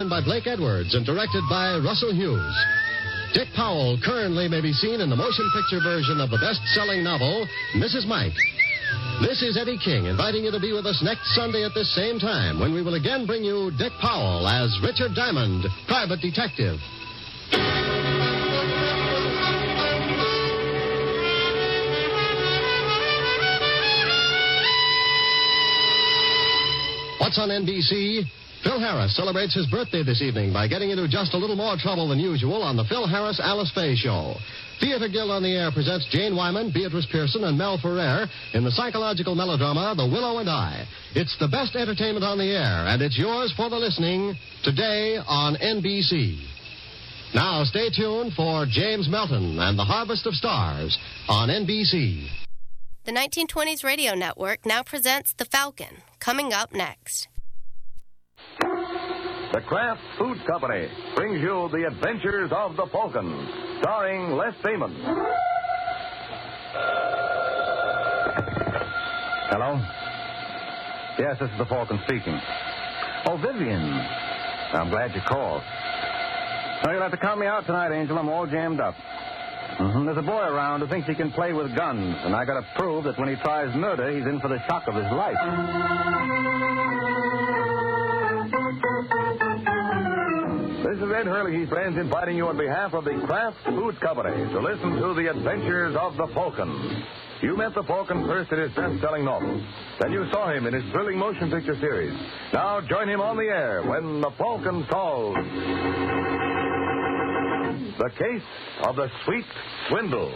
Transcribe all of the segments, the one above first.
written by Blake Edwards and directed by Russell Hughes. Dick Powell currently may be seen in the motion picture version of the best-selling novel, Mrs. Mike. This is Eddie King inviting you to be with us next Sunday at this same time when we will again bring you Dick Powell as Richard Diamond, private detective. What's on NBC? Phil Harris celebrates his birthday this evening by getting into just a little more trouble than usual on the Phil Harris Alice Faye Show. Theater Guild on the Air presents Jane Wyman, Beatrice Pearson, and Mel Ferrer in the psychological melodrama The Willow and I. It's the best entertainment on the air, and it's yours for the listening today on NBC. Now stay tuned for James Melton and the Harvest of Stars on NBC. The 1920s Radio Network now presents The Falcon, coming up next. The Kraft Foods Company brings you The Adventures of the Falcon, starring Les Damon. Hello? Yes, this is the Falcon speaking. Oh, Vivian. I'm glad you called. Oh, you'll have to count me out tonight, Angel. I'm all jammed up. There's a boy around who thinks he can play with guns, and I got to prove that when he tries murder, he's in for the shock of his life. This is Ed Hurley, friends, inviting you on behalf of the Kraft Foods Company to listen to The Adventures of the Falcon. You met the Falcon first in his best-selling novel. Then you saw him in his thrilling motion picture series. Now join him on the air when the Falcon solves The Case of the Sweet Swindle.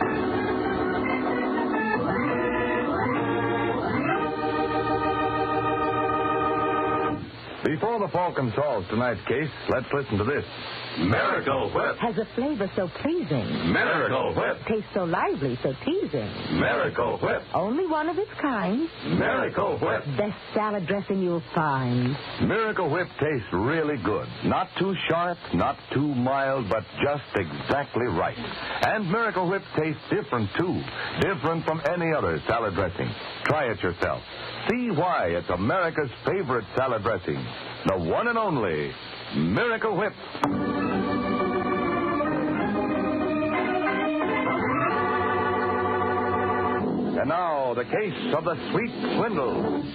Before the Falcon solves tonight's case, let's listen to this. Miracle Whip. Has a flavor so pleasing. Miracle Whip. Tastes so lively, so teasing. Miracle Whip. Only one of its kind. Miracle Whip. Best salad dressing you'll find. Miracle Whip tastes really good. Not too sharp, not too mild, but just exactly right. And Miracle Whip tastes different, too. Different from any other salad dressing. Try it yourself. See why it's America's favorite salad dressing. The one and only Miracle Whip. And now, the case of the Sweet Swindle.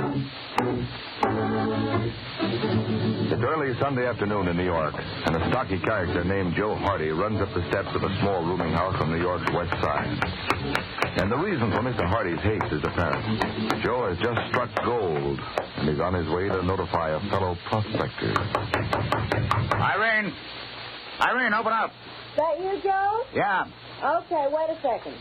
It's early Sunday afternoon in New York, and a stocky character named Joe Hardy runs up the steps of a small rooming house on New York's west side. And the reason for Mr. Hardy's haste is apparent. Joe has just struck gold, and he's on his way to notify a fellow prospector. Irene! Irene, open up. That you, Joe? Yeah. Okay, wait a second.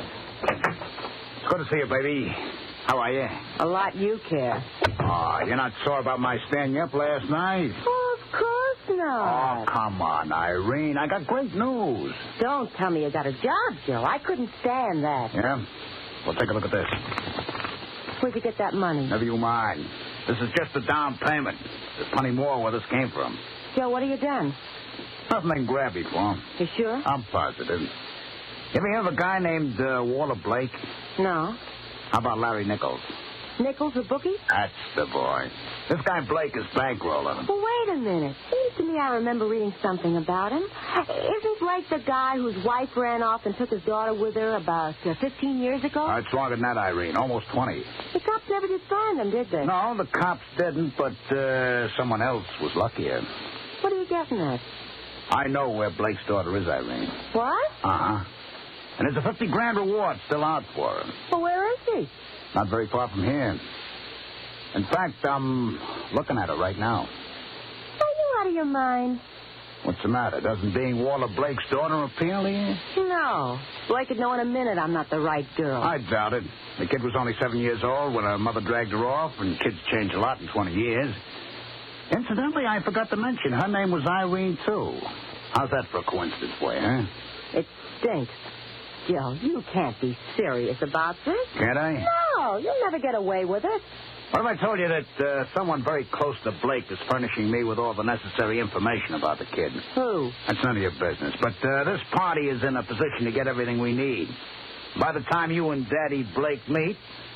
It's good to see you, baby. How are you? A lot you care. Oh, you're not sore about my staying up last night? Oh, of course not. Oh, come on, Irene. I got great news. Don't tell me you got a job, Joe. I couldn't stand that. Yeah? Well, take a look at this. Where'd you get that money? Never you mind. This is just a down payment. There's plenty more where this came from. Joe, what have you done? Nothing I can grab you for. You sure? I'm positive. You ever hear of a guy named Walter Blake? No. How about Larry Nichols? Nichols, the bookie? That's the boy. This guy Blake is bankrolling him. Well, wait a minute. Seems to me I remember reading something about him. Isn't Blake the guy whose wife ran off and took his daughter with her about 15 years ago? It's longer than that, Irene. Almost 20. The cops never did find him, did they? No, the cops didn't, but someone else was luckier. What are you guessing at? I know where Blake's daughter is, Irene. What? Uh-huh. And there's a $50,000 reward still out for her. Well, where is she? Not very far from here. In fact, I'm looking at her right now. Are you out of your mind? What's the matter? Doesn't being Walter Blake's daughter appeal to you? No. Blake would know in a minute I'm not the right girl. I doubt it. The kid was only 7 years old when her mother dragged her off, and kids change a lot in 20 years. Incidentally, I forgot to mention, her name was Irene, too. How's that for a coincidence for you, huh? It stinks. Joe, you can't be serious about this. Can't I? No, you'll never get away with it. What if I told you that someone very close to Blake is furnishing me with all the necessary information about the kid? Who? That's none of your business. But this party is in a position to get everything we need. By the time you and Daddy Blake meet,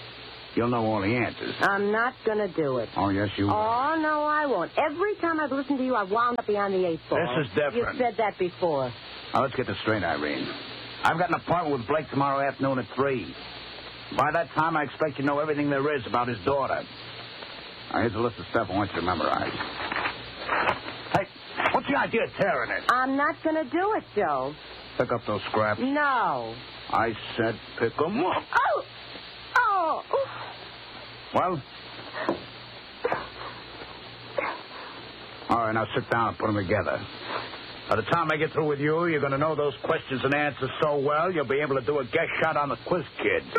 You'll know all the answers. I'm not going to do it. Oh, yes, you will. Oh, no, I won't. Every time I've listened to you, I've wound up beyond the 8 ball. This is different. You've said that before. Now, let's get this straight, Irene. I've got an appointment with Blake tomorrow afternoon at 3. By that time, I expect you to know everything there is about his daughter. Now, here's a list of stuff I want you to memorize. Hey, what's the idea of tearing it? I'm not going to do it, Joe. Pick up those scraps. No. I said pick them up. Oh! Oh! Well? All right, now sit down and put them together. By the time I get through with you, you're going to know those questions and answers so well, you'll be able to do a guess shot on the quiz kid.